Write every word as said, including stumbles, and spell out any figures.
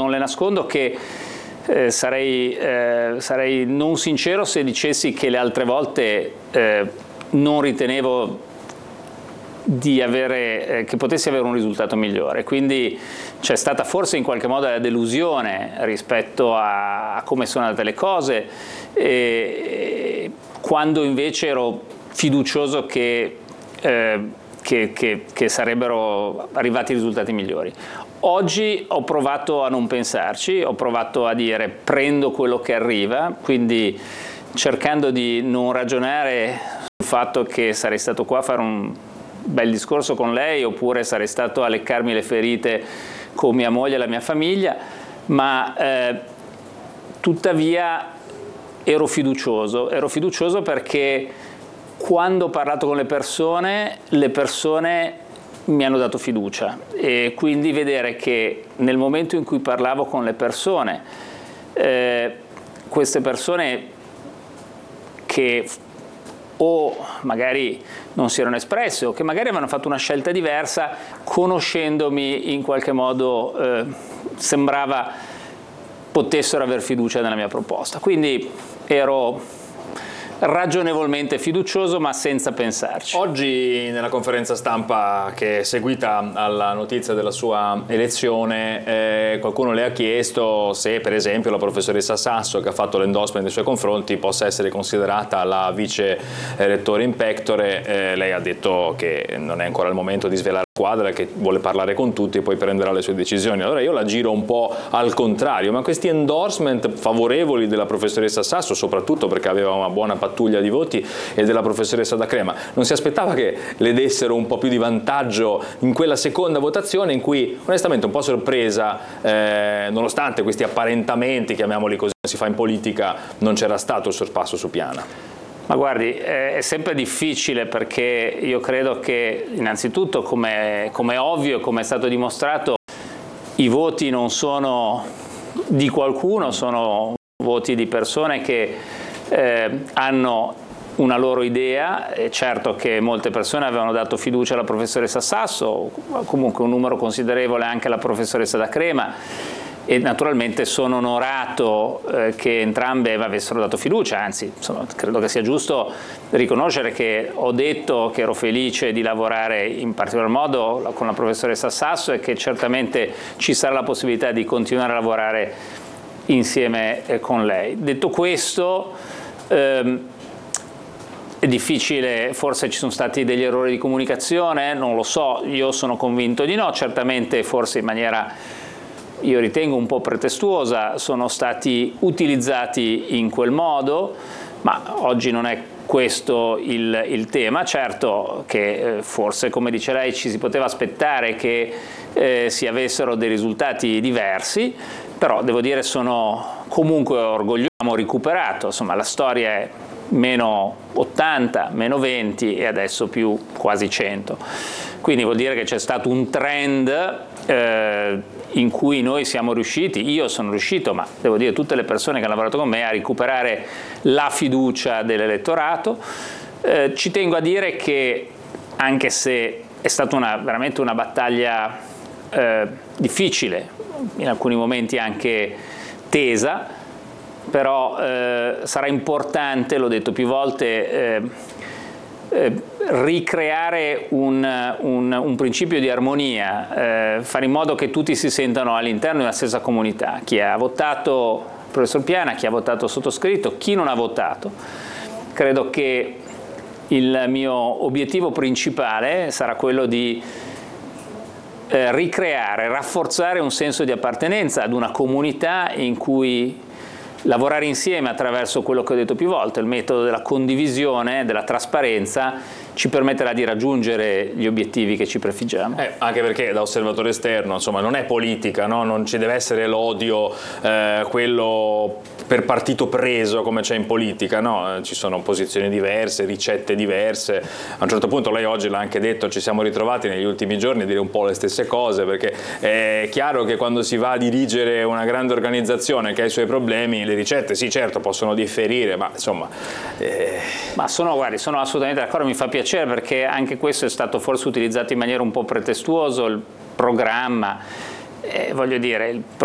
non le nascondo che eh, sarei, eh, sarei non sincero se dicessi che le altre volte eh, non ritenevo di avere, eh, che potessi avere un risultato migliore, quindi c'è stata forse in qualche modo la delusione rispetto a, a come sono andate le cose, e, quando invece ero fiducioso che, eh, che, che, che sarebbero arrivati risultati migliori. Oggi ho provato a non pensarci, ho provato a dire prendo quello che arriva, quindi cercando di non ragionare sul fatto che sarei stato qua a fare un bel discorso con lei, oppure sarei stato a leccarmi le ferite con mia moglie e la mia famiglia, ma eh, tuttavia ero fiducioso, ero fiducioso perché quando ho parlato con le persone, le persone mi hanno dato fiducia, e quindi vedere che nel momento in cui parlavo con le persone, eh, queste persone che o magari non si erano espresse o che magari avevano fatto una scelta diversa, conoscendomi in qualche modo eh, sembrava potessero aver fiducia nella mia proposta. Quindi ero ragionevolmente fiducioso, ma senza pensarci. Oggi nella conferenza stampa che è seguita alla notizia della sua elezione, eh, qualcuno le ha chiesto se per esempio la professoressa Sasso, che ha fatto l'endorsement nei suoi confronti, possa essere considerata la vice rettore in pectore. Eh, lei ha detto che non è ancora il momento di svelare la quadra, che vuole parlare con tutti e poi prenderà le sue decisioni. Allora io la giro un po' al contrario: ma questi endorsement favorevoli della professoressa Sasso, soprattutto perché aveva una buona pattuglia di voti, e della professoressa D'Acrema, non si aspettava che le dessero un po' più di vantaggio in quella seconda votazione in cui onestamente un po' sorpresa, eh, nonostante questi apparentamenti, chiamiamoli così, si fa in politica, non c'era stato il sorpasso su Piana? Ma guardi, è sempre difficile, perché io credo che innanzitutto, come è ovvio e come è stato dimostrato, i voti non sono di qualcuno, sono voti di persone che eh, hanno una loro idea. È certo che molte persone avevano dato fiducia alla professoressa Sasso, comunque un numero considerevole anche alla professoressa D'Acrema, e naturalmente sono onorato eh, che entrambe avessero dato fiducia, anzi insomma, credo che sia giusto riconoscere che ho detto che ero felice di lavorare in particolar modo con la professoressa Sasso e che certamente ci sarà la possibilità di continuare a lavorare insieme eh, con lei. Detto questo, ehm, è difficile, forse ci sono stati degli errori di comunicazione, non lo so, io sono convinto di no, certamente forse in maniera, io ritengo, un po' pretestuosa, sono stati utilizzati in quel modo, ma oggi non è questo il, il tema. Certo che eh, forse, come dice lei, ci si poteva aspettare che eh, si avessero dei risultati diversi, però devo dire sono comunque orgoglioso, abbiamo recuperato, insomma la storia è meno ottanta, meno venti e adesso più quasi cento, quindi vuol dire che c'è stato un trend eh, in cui noi siamo riusciti, io sono riuscito, ma devo dire tutte le persone che hanno lavorato con me, a recuperare la fiducia dell'elettorato. Eh, ci tengo a dire che, anche se è stata una, veramente una battaglia eh, difficile, in alcuni momenti anche tesa, però eh, sarà importante, l'ho detto più volte, eh, eh, ricreare un, un, un principio di armonia, eh, fare in modo che tutti si sentano all'interno della stessa comunità, chi ha votato il professor Piana, chi ha votato sottoscritto, chi non ha votato. Credo che il mio obiettivo principale sarà quello di eh, ricreare, rafforzare un senso di appartenenza ad una comunità in cui lavorare insieme attraverso quello che ho detto più volte, il metodo della condivisione, della trasparenza, ci permetterà di raggiungere gli obiettivi che ci prefiggiamo. Eh, anche perché da osservatore esterno, insomma, non è politica, no? Non ci deve essere l'odio, eh, quello per partito preso come c'è in politica, no? Ci sono posizioni diverse, ricette diverse. A un certo punto lei oggi l'ha anche detto, ci siamo ritrovati negli ultimi giorni a dire un po' le stesse cose, perché è chiaro che quando si va a dirigere una grande organizzazione che ha i suoi problemi, le ricette sì certo possono differire, ma insomma... Eh... Ma sono, guardi, sono assolutamente d'accordo, mi fa piacere, perché anche questo è stato forse utilizzato in maniera un po' pretestuoso, il programma, eh, voglio dire, il